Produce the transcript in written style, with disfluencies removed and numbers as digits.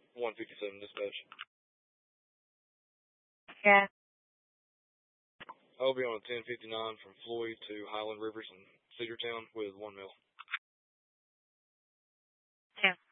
157 dispatch. Yeah. I'll be on a 1059 from Floyd to Highland Rivers and Cedartown with 1 mil. 10-4.